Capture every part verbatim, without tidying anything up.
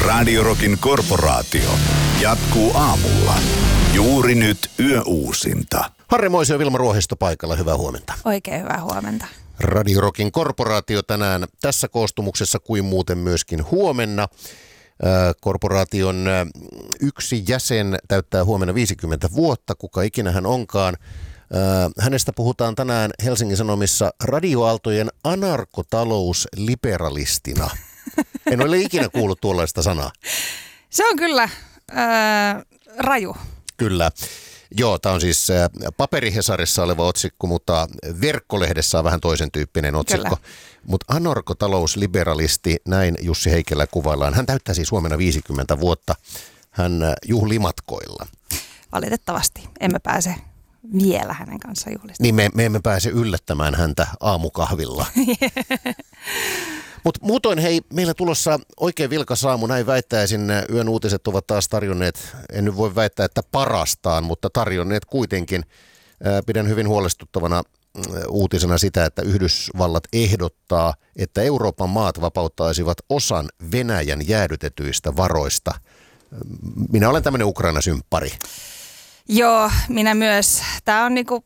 Radio Rockin korporaatio jatkuu aamulla. Juuri nyt yöuusinta. Harri Moisio ja Vilma Ruohisto paikalla. Hyvää huomenta. Oikein hyvää huomenta. Radio Rockin korporaatio tänään tässä koostumuksessa kuin muuten myöskin huomenna. Korporaation yksi jäsen täyttää huomenna viisikymmentä vuotta, kuka ikinä hän onkaan. Hänestä puhutaan tänään Helsingin Sanomissa radioaaltojen anarkotalousliberalistina. En ole ikinä kuullut tuollaista sanaa. Se on kyllä ää, raju. Kyllä. Joo, tämä on siis paperihesarissa oleva otsikko, mutta verkkolehdessä on vähän toisen tyyppinen otsikko. Mutta anarkotalousliberalisti, näin Jussi Heikelä kuvaillaan. Hän täyttää siis huomenna viisikymmentä vuotta. Hän juhlii matkoilla. Valitettavasti emme pääse vielä hänen kanssaan juhlistamaan. Niin me, me emme pääse yllättämään häntä aamukahvilla. Mutta muutoin hei, meillä tulossa oikein vilkas aamu, näin väittäisin. Yön uutiset ovat taas tarjonneet, en nyt voi väittää, että parastaan, mutta tarjonneet kuitenkin. Pidän hyvin huolestuttavana uutisena sitä, että Yhdysvallat ehdottaa, että Euroopan maat vapauttaisivat osan Venäjän jäädytetyistä varoista. Minä olen tämmöinen Ukraina-symppari. Joo, minä myös. Tämä on niinku,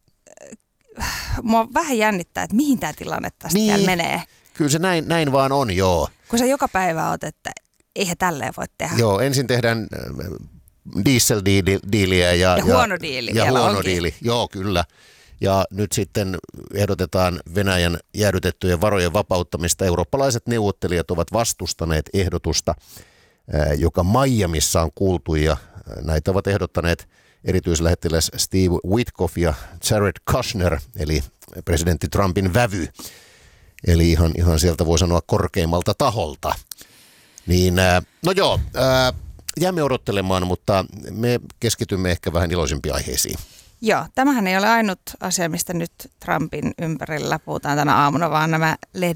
mua vähän jännittää, että mihin tämä tilanne tästä niin. vielä menee. Kyllä se näin, näin vaan on, joo. Kun sä joka päivä oot, että eihän tälleen voi tehdä. Joo, ensin tehdään dieseldiiliä ja, ja huono diili. Ja, ja huono onkin. diili, joo kyllä. Ja nyt sitten ehdotetaan Venäjän jäädytettyjen varojen vapauttamista. Eurooppalaiset neuvottelijat ovat vastustaneet ehdotusta, joka Miamissa on kuultu, ja näitä ovat ehdottaneet erityislähettiläs Steve Witkoff ja Jared Kushner, eli presidentti Trumpin vävy. Eli ihan, ihan sieltä voi sanoa korkeimmalta taholta. Niin, no joo, jäämme odottelemaan, mutta me keskitymme ehkä vähän iloisempiin aiheisiin. Joo, tämähän ei ole ainut asia, mistä nyt Trumpin ympärillä puhutaan tänä aamuna, vaan nämä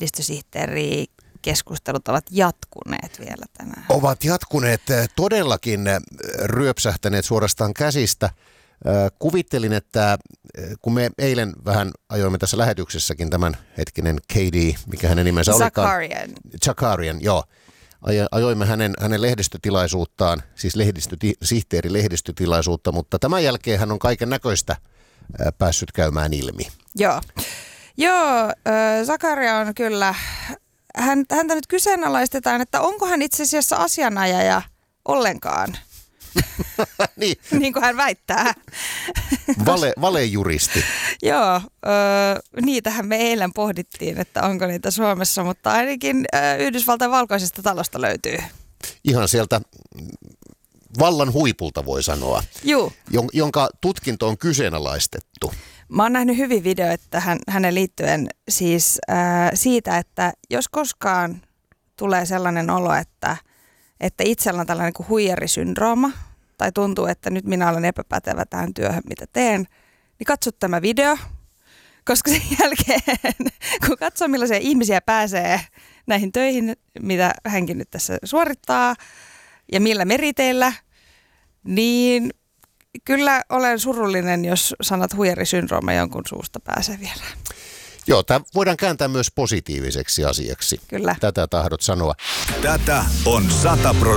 lehdistösihteerikeskustelut ovat jatkuneet vielä tänään. Ovat jatkuneet, todellakin ryöpsähtäneet suorastaan käsistä. Kuvittelin, että kun me eilen vähän ajoimme tässä lähetyksessäkin tämän hetkinen K D, mikä hänen nimensä olikaan. Zakarian. Zakarian, joo. Ajoimme hänen, hänen lehdistötilaisuuttaan, siis lehdistösihteeri lehdistötilaisuutta, mutta tämän jälkeen hän on kaiken näköistä päässyt käymään ilmi. Joo, joo äh, Zakaria on kyllä, hän, häntä nyt kyseenalaistetaan, että onko hän itse asiassa asianajaja ollenkaan. niin. niin kuin hän väittää. Vale, valejuristi. Joo, ö, niitähän me eilen pohdittiin, että onko niitä Suomessa, mutta ainakin ö, Yhdysvaltain valkoisesta talosta löytyy. Ihan sieltä vallan huipulta voi sanoa, Juu. jonka tutkinto on kyseenalaistettu. Mä oon nähnyt hyvin videoita hän, hänen liittyen siis ö, siitä, että jos koskaan tulee sellainen olo, että että itsellä on tällainen kuin huijarisyndrooma, tai tuntuu, että nyt minä olen epäpätevä tähän työhön, mitä teen, niin katso tämä video, koska sen jälkeen, kun katsoo millaisia ihmisiä pääsee näihin töihin, mitä hänkin nyt tässä suorittaa, ja millä meriteillä, niin kyllä olen surullinen, jos sanat huijarisyndrooma jonkun suusta pääsee vielä. Joo, tämä voidaan kääntää myös positiiviseksi asiaksi. Kyllä. Tätä tahdot sanoa. Tätä on sata prosenttia